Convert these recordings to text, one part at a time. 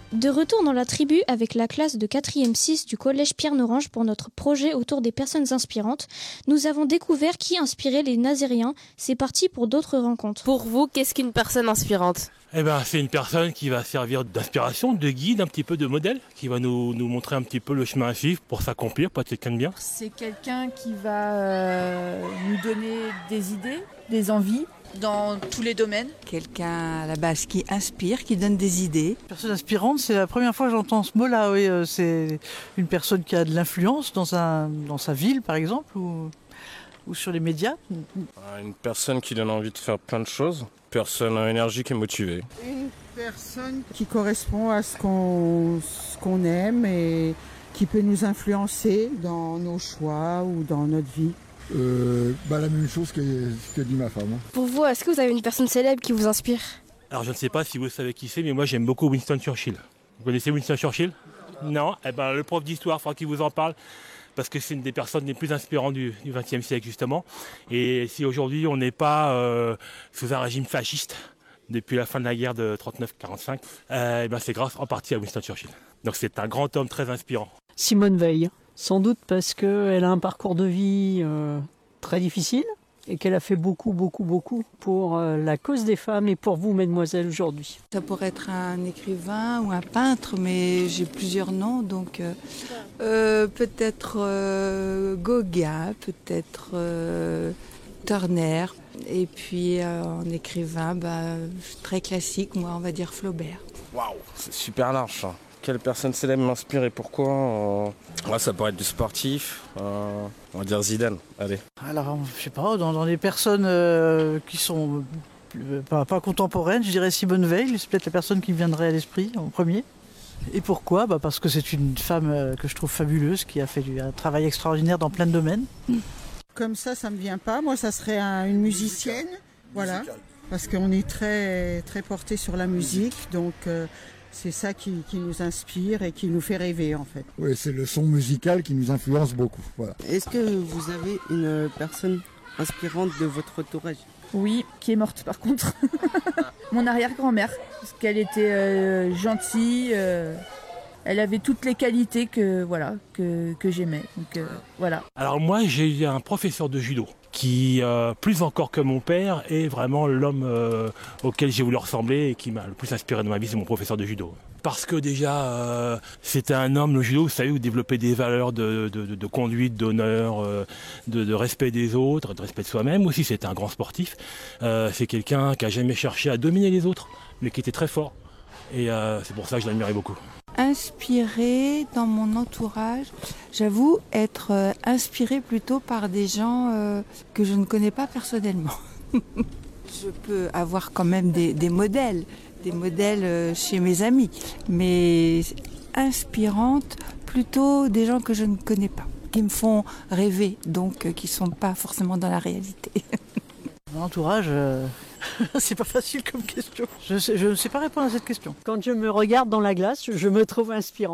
De retour dans la tribu avec la classe de 4e 6 du collège Pierre-Norange pour notre projet autour des personnes inspirantes, nous avons découvert qui inspirait les Nazériens. C'est parti pour d'autres rencontres. Pour vous, qu'est-ce qu'une personne inspirante ? C'est une personne qui va servir d'inspiration, de guide, un petit peu de modèle, qui va nous montrer un petit peu le chemin à suivre pour s'accomplir, pour être quelqu'un de bien. C'est quelqu'un qui va nous donner des idées, des envies dans tous les domaines. Quelqu'un à la base qui inspire, qui donne des idées. Personne inspirante, c'est la première fois que j'entends ce mot-là. Oui, c'est une personne qui a de l'influence dans sa ville, par exemple, ou sur les médias. Une personne qui donne envie de faire plein de choses. Personne énergique et motivée. Une personne qui correspond à ce qu'on aime et qui peut nous influencer dans nos choix ou dans notre vie. La même chose que dit ma femme. Pour vous, est-ce que vous avez une personne célèbre qui vous inspire ? Alors je ne sais pas si vous savez qui c'est, mais moi j'aime beaucoup Winston Churchill. Vous connaissez Winston Churchill ? Non ? Le prof d'histoire, il faudra qu'il vous en parle, parce que c'est une des personnes les plus inspirantes du XXe siècle justement. Et si aujourd'hui on n'est pas sous un régime fasciste, depuis la fin de la guerre de 39-45, c'est grâce en partie à Winston Churchill. Donc c'est un grand homme très inspirant. Simone Veil, sans doute parce qu'elle a un parcours de vie très difficile et qu'elle a fait beaucoup pour la cause des femmes et pour vous, mesdemoiselles, aujourd'hui. Ça pourrait être un écrivain ou un peintre, mais j'ai plusieurs noms, donc peut-être Gauguin, peut-être Turner, et puis en écrivain très classique, moi on va dire Flaubert. Waouh, c'est super large ça. Quelle personne célèbre m'inspire et pourquoi ? Ça pourrait être du sportif, on va dire Zidane, allez. Alors, je sais pas, dans des personnes qui sont pas contemporaines, je dirais Simone Veil, c'est peut-être la personne qui me viendrait à l'esprit en premier. Et pourquoi ? Parce que c'est une femme que je trouve fabuleuse, qui a fait un travail extraordinaire dans plein de domaines. Comme ça me vient pas. Moi, ça serait une musicienne, voilà, parce qu'on est très, très porté sur la musique, donc c'est ça qui nous inspire et qui nous fait rêver, en fait. Oui, c'est le son musical qui nous influence beaucoup. Voilà. Est-ce que vous avez une personne inspirante de votre entourage ? Oui, qui est morte par contre. Mon arrière-grand-mère, parce qu'elle était gentille, elle avait toutes les qualités que j'aimais. Donc, voilà. Alors moi j'ai eu un professeur de judo qui, plus encore que mon père, est vraiment l'homme auquel j'ai voulu ressembler et qui m'a le plus inspiré dans ma vie, c'est mon professeur de judo. Parce que déjà, c'était un homme, le judo, vous savez, où développer des valeurs de conduite, d'honneur, de respect des autres, de respect de soi-même aussi. C'était un grand sportif. C'est quelqu'un qui n'a jamais cherché à dominer les autres, mais qui était très fort. Et c'est pour ça que je l'admirais beaucoup. Inspirée dans mon entourage, j'avoue être inspirée plutôt par des gens que je ne connais pas personnellement. Je peux avoir quand même des modèles chez mes amis, mais inspirantes plutôt des gens que je ne connais pas, qui me font rêver, donc qui ne sont pas forcément dans la réalité. Mon entourage, c'est pas facile comme question. Je ne sais pas répondre à cette question. Quand je me regarde dans la glace, je me trouve inspirant.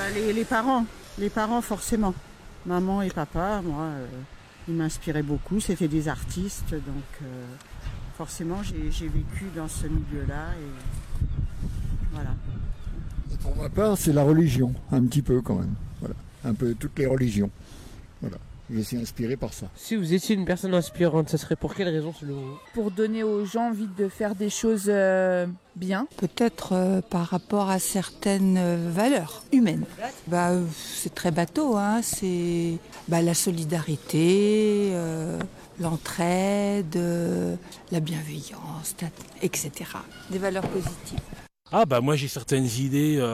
Les parents forcément. Maman et papa, moi, ils m'inspiraient beaucoup. C'était des artistes, donc forcément j'ai vécu dans ce milieu-là et voilà. Et pour ma part, c'est la religion, un petit peu quand même. Voilà, un peu toutes les religions. Voilà. Je suis inspiré par ça. Si vous étiez une personne inspirante, ça serait pour quelle raison selon vous ? Pour donner aux gens envie de faire des choses bien. Peut-être par rapport à certaines valeurs humaines. C'est très bateau, hein. C'est la solidarité, l'entraide, la bienveillance, etc. Des valeurs positives. Moi j'ai certaines idées